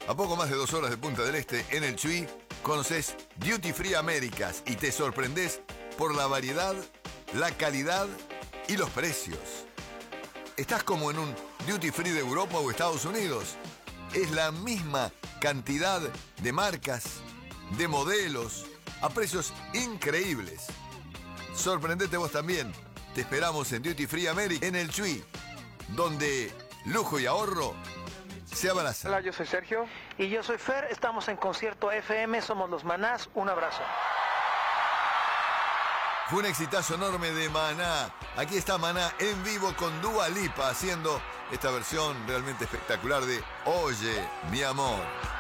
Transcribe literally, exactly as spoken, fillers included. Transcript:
A poco más de dos horas de Punta del Este, en el Chuy, conoces Duty Free Américas y te sorprendés por la variedad, la calidad y los precios. Estás como en un Duty Free de Europa o Estados Unidos. Es la misma cantidad de marcas, de modelos, a precios increíbles. Sorprendete vos también. Te esperamos en Duty Free América, en el Chuy, donde lujo y ahorro se abrazan. Hola, yo soy Sergio. Y yo soy Fer, estamos en Concierto F M, somos los Manás, un abrazo. Fue un exitazo enorme de Maná. Aquí está Maná en vivo con Dua Lipa haciendo esta versión realmente espectacular de Oye, mi amor.